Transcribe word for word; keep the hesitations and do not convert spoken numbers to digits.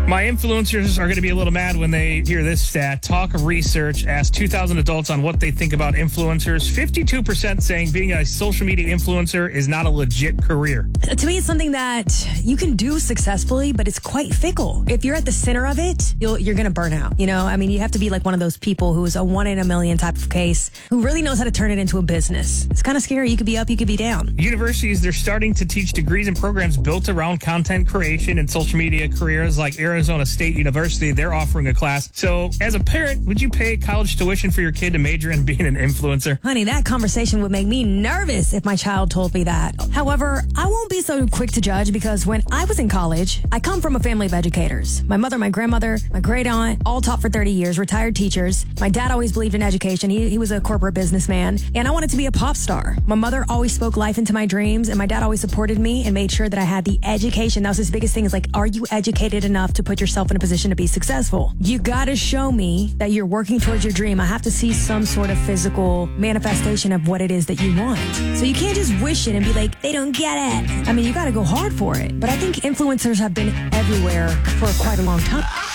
My influencers are going to be a little mad when they hear this stat. Talk Research asked two thousand adults on what they think about influencers. fifty-two percent saying being a social media influencer is not a legit career. To me, it's something that you can do successfully, but it's quite fickle. If you're at the center of it, you'll, you're going to burn out. You know, I mean, you have to be like one of those people who is a one in a million type of case, who really knows how to turn it into a business. It's kind of scary. You could be up, you could be down. Universities, they're starting to teach degrees and programs built around content creation and social media careers. Like Arizona State University, they're offering a class. So as a parent, would you pay college tuition for your kid to major in being an influencer? Honey, that conversation would make me nervous if my child told me that. However, I won't be so quick to judge because when I was in college, I come from a family of educators. My mother, my grandmother, my great aunt, all taught for thirty years, retired teachers. My dad always believed in education. He, he was a corporate businessman, and I wanted to be a pop star. My mother always spoke life into my dreams, and my dad always supported me and made sure that I had the education. That was his biggest thing, is like, are you educated enough to put yourself in a position to be successful? You gotta show me that you're working towards your dream. I have to see some sort of physical manifestation of what it is that you want. So you can't just wish it and be like, they don't get it. I mean, you gotta go hard for it. But I think influencers have been everywhere for quite a long time.